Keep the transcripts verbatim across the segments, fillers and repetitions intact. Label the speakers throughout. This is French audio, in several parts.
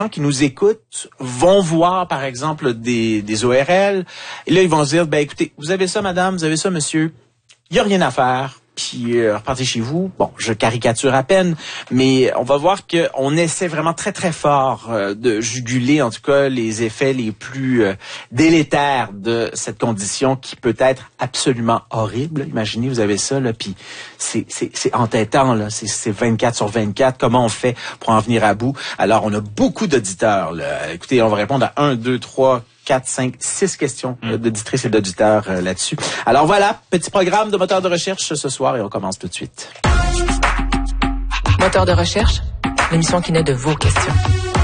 Speaker 1: qui nous écoutent vont voir, par exemple, des, des O R L. Et là, ils vont se dire, ben écoutez, vous avez ça, madame, vous avez ça, monsieur. Il n'y a rien à faire. Puis euh, repartez chez vous. Bon, je caricature à peine, mais on va voir qu'on essaie vraiment très, très fort euh, de juguler, en tout cas, les effets les plus euh, délétères de cette condition qui peut être absolument horrible. Imaginez, vous avez ça, là, puis c'est, c'est, c'est entêtant, là. C'est, c'est vingt-quatre sur vingt-quatre. Comment on fait pour en venir à bout? Alors, on a beaucoup d'auditeurs, là. Écoutez, on va répondre à un, deux, trois, quatre, cinq, six questions mmh. d'auditrices et d'auditeurs euh, là-dessus. Alors voilà, petit programme de moteur de recherche ce soir et on commence tout de suite.
Speaker 2: Moteur de recherche, l'émission qui naît de vos questions.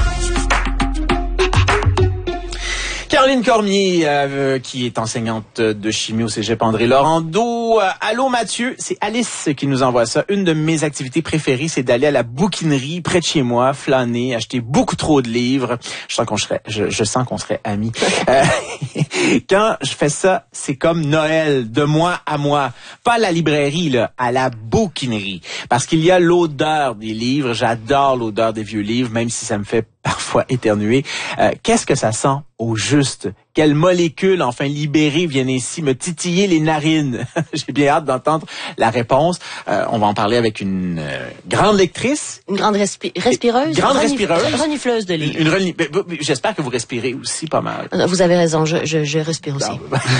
Speaker 1: Caroline Cormier, euh, qui est enseignante de chimie au Cégep André-Laurando. Euh, allô Mathieu, c'est Alice qui nous envoie ça. Une de mes activités préférées, c'est d'aller à la bouquinerie près de chez moi, flâner, acheter beaucoup trop de livres. Je sens qu'on serait, je, je sens qu'on serait amis. Euh, quand je fais ça, c'est comme Noël, de moi à moi. Pas à la librairie, là, à la bouquinerie. Parce qu'il y a l'odeur des livres. J'adore l'odeur des vieux livres, même si ça me fait parfois éternuer. Euh, qu'est-ce que ça sent au juste? Quelles molécules, enfin libérées, viennent ici me titiller les narines? J'ai bien hâte d'entendre la réponse. Euh, on va en parler avec une euh, grande lectrice.
Speaker 3: Une grande respi- respireuse.
Speaker 1: Grande
Speaker 3: renif-
Speaker 1: respireuse.
Speaker 3: Renifleuse de livres.
Speaker 1: Une, une reni- J'espère que vous respirez aussi pas mal.
Speaker 3: Vous avez raison, je, je, je respire aussi.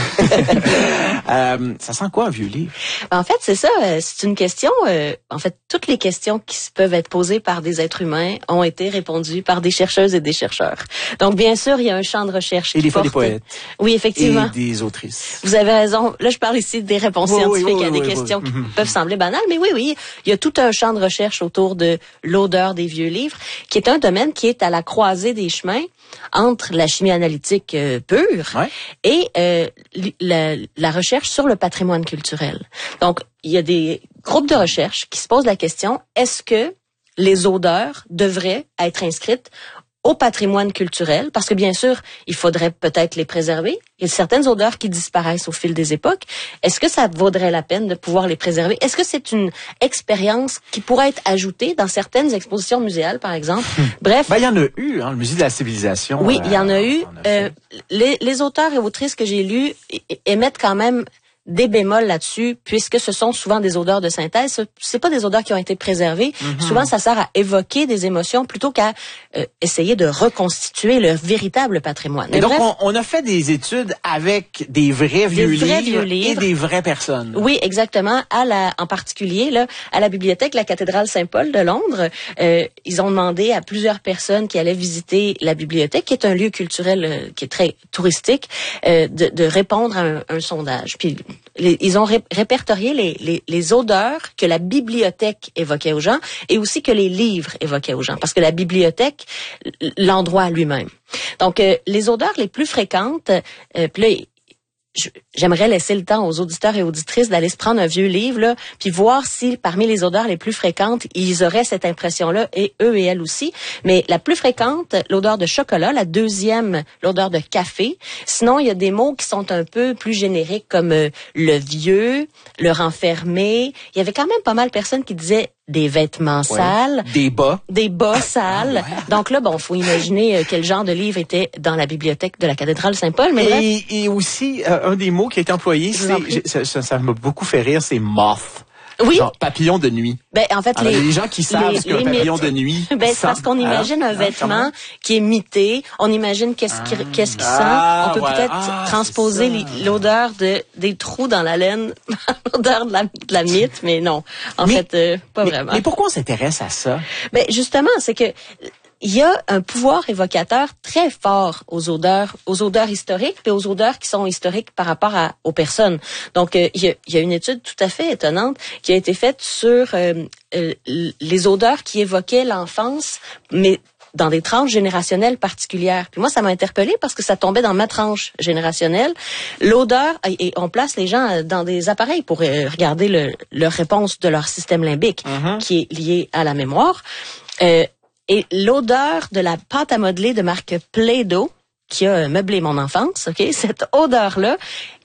Speaker 1: euh, ça sent quoi un vieux livre?
Speaker 3: En fait, c'est ça. C'est une question. Euh, en fait, toutes les questions qui peuvent être posées par des êtres humains ont été répondues par des chercheuses et des chercheurs. Donc, bien sûr, il y a un champ de recherche.
Speaker 1: Et
Speaker 3: qui
Speaker 1: des fois
Speaker 3: porte...
Speaker 1: des poètes.
Speaker 3: Oui, effectivement.
Speaker 1: Et des autrices.
Speaker 3: Vous avez raison. Là, je parle ici des réponses
Speaker 1: oui,
Speaker 3: scientifiques
Speaker 1: oui, oui,
Speaker 3: à des
Speaker 1: oui,
Speaker 3: questions
Speaker 1: oui.
Speaker 3: qui mm-hmm. peuvent sembler banales. Mais oui, oui, il y a tout un champ de recherche autour de l'odeur des vieux livres, qui est un domaine qui est à la croisée des chemins entre la chimie analytique euh, pure
Speaker 1: ouais.
Speaker 3: et euh, la, la recherche sur le patrimoine culturel. Donc, il y a des groupes de recherche qui se posent la question, est-ce que les odeurs devraient être inscrites au patrimoine culturel, parce que bien sûr, il faudrait peut-être les préserver. Il y a certaines odeurs qui disparaissent au fil des époques. Est-ce que ça vaudrait la peine de pouvoir les préserver? Est-ce que c'est une expérience qui pourrait être ajoutée dans certaines expositions muséales, par exemple? Bref.
Speaker 1: Ben, il y en a eu, hein, le musée de la civilisation.
Speaker 3: Oui, il y en a
Speaker 1: euh,
Speaker 3: eu.
Speaker 1: A
Speaker 3: euh, les, les auteurs et autrices que j'ai lus émettent quand même des bémols là-dessus, puisque ce sont souvent des odeurs de synthèse. C'est pas des odeurs qui ont été préservées. Mm-hmm. Souvent, ça sert à évoquer des émotions plutôt qu'à euh, essayer de reconstituer le véritable patrimoine.
Speaker 1: Et
Speaker 3: Mais
Speaker 1: donc,
Speaker 3: bref,
Speaker 1: on, on a fait des études avec des vrais vieux,
Speaker 3: des vrais
Speaker 1: livres,
Speaker 3: vieux livres
Speaker 1: et des vraies personnes.
Speaker 3: Oui, exactement. À la, en particulier, là, à la bibliothèque, la cathédrale Saint-Paul de Londres, euh, ils ont demandé à plusieurs personnes qui allaient visiter la bibliothèque, qui est un lieu culturel euh, qui est très touristique, euh, de, de répondre à un, un sondage. Puis les, ils ont ré, répertorié les, les, les odeurs que la bibliothèque évoquait aux gens et aussi que les livres évoquaient aux gens, parce que la bibliothèque, l'endroit lui-même. Donc, euh, les odeurs les plus fréquentes, euh, puis là, j'aimerais laisser le temps aux auditeurs et auditrices d'aller se prendre un vieux livre, là, puis voir si parmi les odeurs les plus fréquentes, ils auraient cette impression-là, et eux et elles aussi. Mais la plus fréquente, l'odeur de chocolat, la deuxième, l'odeur de café. Sinon, il y a des mots qui sont un peu plus génériques, comme euh, le vieux, le renfermé. Il y avait quand même pas mal de personnes qui disaient des vêtements ouais. sales.
Speaker 1: Des bas.
Speaker 3: Des bas sales.
Speaker 1: Ah, ouais.
Speaker 3: Donc là, bon, faut imaginer quel genre de livre était dans la bibliothèque de la cathédrale Saint-Paul. Mais
Speaker 1: et,
Speaker 3: bref,
Speaker 1: et aussi, euh, un des mots qui a été employé, c'est, ça, ça, ça m'a beaucoup fait rire, c'est moth.
Speaker 3: Oui.
Speaker 1: Genre papillon de nuit.
Speaker 3: Ben, en fait,
Speaker 1: alors,
Speaker 3: les,
Speaker 1: les gens qui savent
Speaker 3: les,
Speaker 1: ce qu'un papillon de nuit.
Speaker 3: Ben, c'est parce qu'on imagine hein? un vêtement hein, qui est mité. On imagine qu'est-ce qui, ah, qu'est-ce qui
Speaker 1: ah,
Speaker 3: sent. On peut
Speaker 1: ouais.
Speaker 3: peut-être
Speaker 1: ah,
Speaker 3: transposer l'odeur de, des trous dans la laine, l'odeur de la, de la mythe, mais non. En mais, fait, euh, pas
Speaker 1: mais,
Speaker 3: vraiment.
Speaker 1: Mais pourquoi on s'intéresse à ça?
Speaker 3: Ben, justement, c'est que, il y a un pouvoir évocateur très fort aux odeurs, aux odeurs historiques, puis aux odeurs qui sont historiques par rapport à, aux personnes. Donc, euh, il, y a, il y a une étude tout à fait étonnante qui a été faite sur euh, euh, les odeurs qui évoquaient l'enfance, mais dans des tranches générationnelles particulières. Puis moi, ça m'a interpellée parce que ça tombait dans ma tranche générationnelle. L'odeur, et on place les gens dans des appareils pour regarder le, leur réponse de leur système limbique, mm-hmm. qui est lié à la mémoire. Euh, Et l'odeur de la pâte à modeler de marque Play-Doh, qui a meublé mon enfance, ok, cette odeur-là,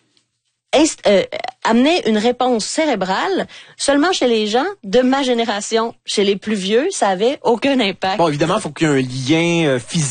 Speaker 3: inst- euh, amenait une réponse cérébrale seulement chez les gens de ma génération. Chez les plus vieux, ça avait aucun impact.
Speaker 1: Bon, évidemment, il faut qu'il y ait un lien euh, physique